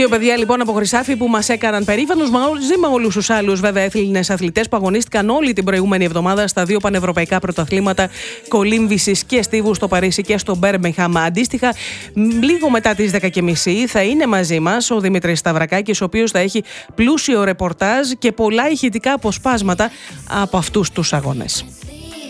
Δύο παιδιά λοιπόν από Χρυσάφι που μας έκαναν περήφανους μαζί με όλους τους άλλους βέβαια Έλληνες αθλητές που αγωνίστηκαν όλη την προηγούμενη εβδομάδα στα δύο πανευρωπαϊκά πρωταθλήματα κολύμβησης και στίβου στο Παρίσι και στο Μπέρμιγχαμ. Αντίστοιχα, λίγο μετά τις 10:30 θα είναι μαζί μας ο Δημήτρης Σταυρακάκης, ο οποίος θα έχει πλούσιο ρεπορτάζ και πολλά ηχητικά αποσπάσματα από αυτούς τους αγώνες.